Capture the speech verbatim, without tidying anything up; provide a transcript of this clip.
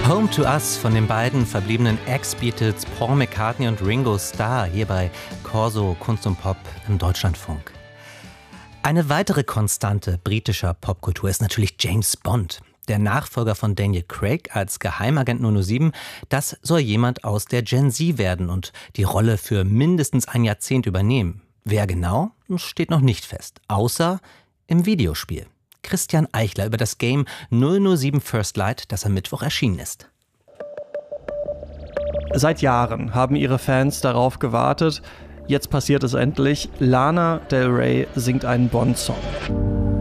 Home to Us von den beiden verbliebenen Ex-Beatles Paul McCartney und Ringo Starr hier bei Corso Kunst und Pop im Deutschlandfunk. Eine weitere Konstante britischer Popkultur ist natürlich James Bond. Der Nachfolger von Daniel Craig als Geheimagent null null sieben, das soll jemand aus der Gen Z werden und die Rolle für mindestens ein Jahrzehnt übernehmen. Wer genau, steht noch nicht fest, außer im Videospiel. Christian Eichler über das Game null null sieben First Light, das am Mittwoch erschienen ist. Seit Jahren haben ihre Fans darauf gewartet. Jetzt passiert es endlich. Lana Del Rey singt einen Bond-Song.